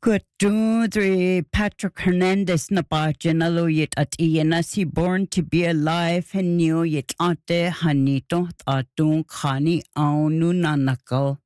Good Dre Patrick Hernandez na General yet at iyanasi born to be alive and new yet ate hanito atong khani aunu nanakal